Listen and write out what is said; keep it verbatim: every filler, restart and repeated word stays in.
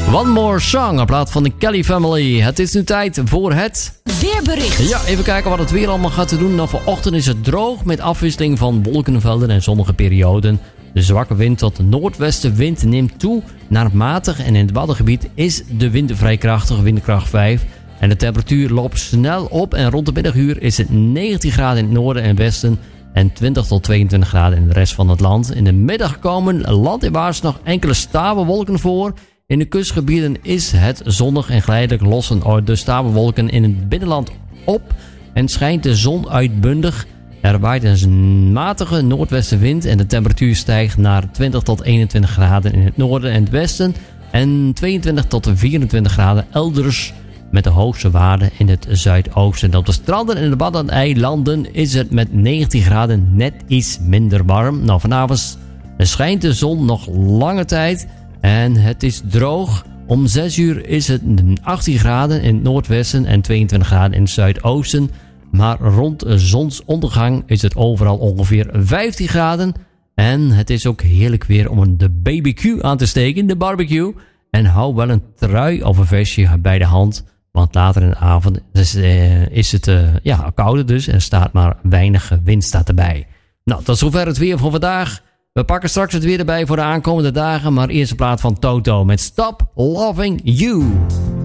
One More Song, een plaat van de Kelly Family. Het is nu tijd voor het weerbericht. Ja, even kijken wat het weer allemaal gaat doen. Nou, vanochtend is het droog met afwisseling van wolkenvelden en zonnige perioden. De zwakke wind tot de noordwestenwind neemt toe naar matig en in het Waddengebied is de wind vrij krachtig, windkracht vijf. En de temperatuur loopt snel op en rond de middaguur is het negentien graden in het noorden en westen en twintig tot tweeëntwintig graden in de rest van het land. In de middag komen landinwaarts nog enkele stapelwolken voor. In de kustgebieden is het zonnig en geleidelijk lossen de stapelwolken in het binnenland op en schijnt de zon uitbundig. Er waait een matige noordwestenwind en de temperatuur stijgt naar twintig tot eenentwintig graden in het noorden en het westen en tweeëntwintig tot vierentwintig graden elders met de hoogste waarde in het zuidoosten. Op de stranden en de Waddeneilanden is het met negentien graden net iets minder warm. Nou, vanavond schijnt de zon nog lange tijd en het is droog. Om zes uur is het achttien graden in het noordwesten en tweeëntwintig graden in het zuidoosten. Maar rond zonsondergang is het overal ongeveer vijftien graden. En het is ook heerlijk weer om de B B Q aan te steken, de barbecue. En hou wel een trui of een vestje bij de hand. Want later in de avond is, uh, is het uh, ja, kouder dus. En er staat maar weinig wind staat erbij. Nou, tot zover het weer voor vandaag. We pakken straks het weer erbij voor de aankomende dagen. Maar eerst een plaat van Toto met Stop Loving You.